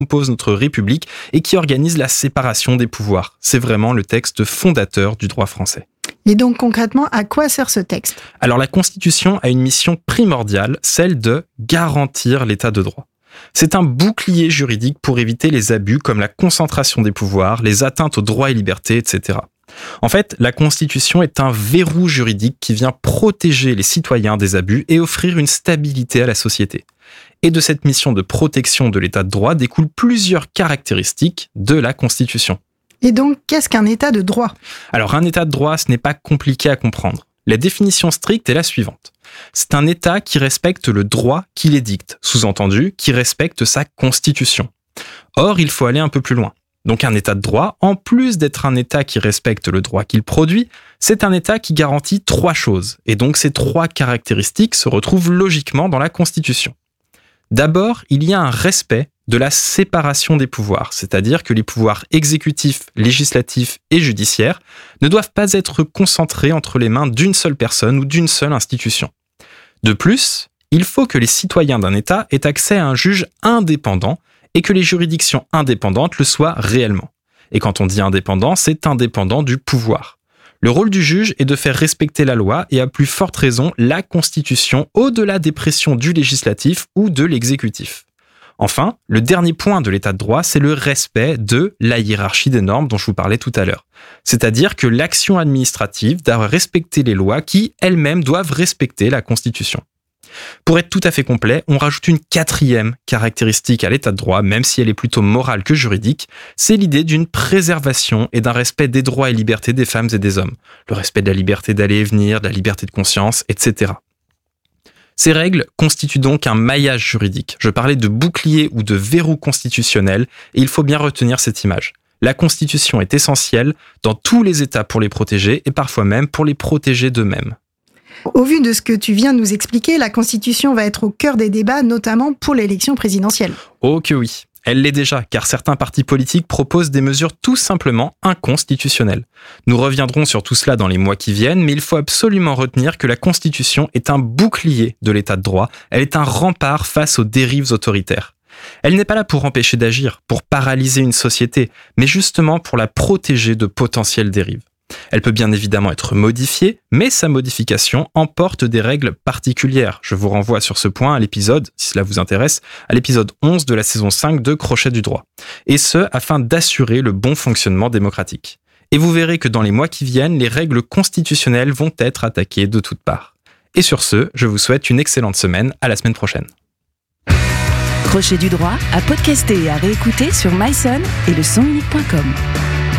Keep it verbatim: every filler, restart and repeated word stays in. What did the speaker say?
compose notre République et qui organise la séparation des pouvoirs. C'est vraiment le texte fondateur du droit français. Et donc concrètement, à quoi sert ce texte ? Alors la Constitution a une mission primordiale, celle de garantir l'état de droit. C'est un bouclier juridique pour éviter les abus comme la concentration des pouvoirs, les atteintes aux droits et libertés, et cetera. En fait, la Constitution est un verrou juridique qui vient protéger les citoyens des abus et offrir une stabilité à la société. Et de cette mission de protection de l'état de droit découlent plusieurs caractéristiques de la Constitution. Et donc, qu'est-ce qu'un état de droit ? Alors, un état de droit, ce n'est pas compliqué à comprendre. La définition stricte est la suivante. C'est un État qui respecte le droit qu'il édicte, sous-entendu, qui respecte sa Constitution. Or, il faut aller un peu plus loin. Donc un État de droit, en plus d'être un État qui respecte le droit qu'il produit, c'est un État qui garantit trois choses. Et donc ces trois caractéristiques se retrouvent logiquement dans la Constitution. D'abord, il y a un respect de la séparation des pouvoirs, c'est-à-dire que les pouvoirs exécutifs, législatifs et judiciaires ne doivent pas être concentrés entre les mains d'une seule personne ou d'une seule institution. De plus, il faut que les citoyens d'un État aient accès à un juge indépendant et que les juridictions indépendantes le soient réellement. Et quand on dit indépendant, c'est indépendant du pouvoir. Le rôle du juge est de faire respecter la loi et à plus forte raison la Constitution au-delà des pressions du législatif ou de l'exécutif. Enfin, le dernier point de l'état de droit, c'est le respect de la hiérarchie des normes dont je vous parlais tout à l'heure. C'est-à-dire que l'action administrative doit respecter les lois qui, elles-mêmes, doivent respecter la Constitution. Pour être tout à fait complet, on rajoute une quatrième caractéristique à l'état de droit, même si elle est plutôt morale que juridique, c'est l'idée d'une préservation et d'un respect des droits et libertés des femmes et des hommes. Le respect de la liberté d'aller et venir, de la liberté de conscience, et cetera. Ces règles constituent donc un maillage juridique. Je parlais de bouclier ou de verrou constitutionnel, et il faut bien retenir cette image. La Constitution est essentielle dans tous les États pour les protéger, et parfois même pour les protéger d'eux-mêmes. Au vu de ce que tu viens de nous expliquer, la Constitution va être au cœur des débats, notamment pour l'élection présidentielle. Oh que oui, elle l'est déjà, car certains partis politiques proposent des mesures tout simplement inconstitutionnelles. Nous reviendrons sur tout cela dans les mois qui viennent, mais il faut absolument retenir que la Constitution est un bouclier de l'état de droit, elle est un rempart face aux dérives autoritaires. Elle n'est pas là pour empêcher d'agir, pour paralyser une société, mais justement pour la protéger de potentielles dérives. Elle peut bien évidemment être modifiée, mais sa modification emporte des règles particulières. Je vous renvoie sur ce point à l'épisode, si cela vous intéresse, à l'épisode onze de la saison cinq de Crochet du droit. Et ce, afin d'assurer le bon fonctionnement démocratique. Et vous verrez que dans les mois qui viennent, les règles constitutionnelles vont être attaquées de toutes parts. Et sur ce, je vous souhaite une excellente semaine, à la semaine prochaine. Crochet du droit à podcaster et à réécouter sur myson et le son unique point com.